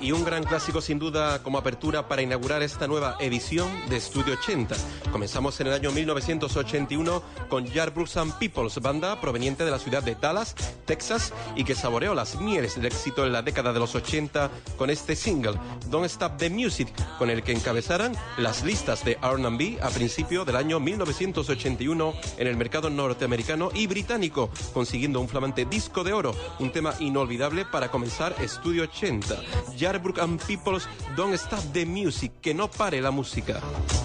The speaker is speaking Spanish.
Y un gran clásico sin duda como apertura para inaugurar esta nueva edición de Estudio 80. Comenzamos en el año 1981 con Yardbirds and Peoples, banda proveniente de la ciudad de Dallas, Texas, y que saboreó las mieles del éxito en la década de los 80 con este single, Don't Stop the Music, con el que encabezaran las listas de R&B a principio del año 1981 en el mercado norteamericano y británico, consiguiendo un flamante disco de oro, un tema inolvidable para comenzar Estudio 80. Yardbirds and Peoples, Don't Stop the Music, que no pare la música.